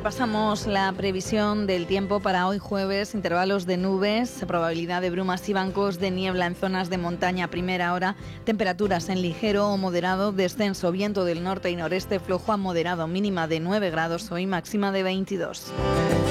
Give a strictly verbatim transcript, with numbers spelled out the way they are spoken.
repasamos la previsión del tiempo para hoy jueves. Intervalos de nubes, probabilidad de brumas y bancos de niebla en zonas de montaña a primera hora. Temperaturas en ligero o moderado descenso, viento del norte y noreste flojo a moderado, mínima de nueve grados hoy, máxima de veintidós.